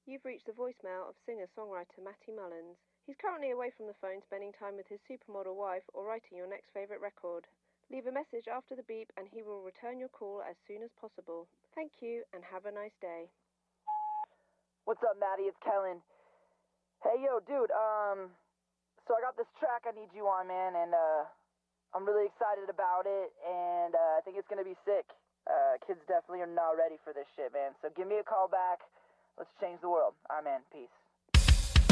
You've reached the voicemail of singer-songwriter Matty Mullins. He's currently away from the phone spending time with his supermodel wife or writing your next favourite record. Leave a message after the beep and he will return your call as soon as possible. Thank you and have a nice day. What's up, Matty? It's Kellen. Hey, yo, dude, so I got this track I need you on, man, and, I'm really excited about it, and, I think it's gonna be sick. Kids definitely are not ready for this shit, man, so give me a call back. Let's change the world. Alright, man. Peace.